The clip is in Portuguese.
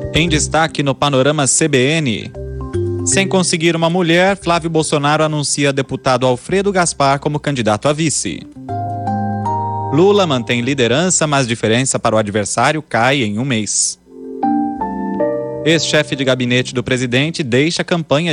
Em destaque no Panorama CBN. Sem conseguir uma mulher, Flávio Bolsonaro anuncia deputado Alfredo Gaspar como candidato a vice. Lula mantém liderança, mas diferença para o adversário cai em um mês. Ex-chefe de gabinete do presidente deixa a campanha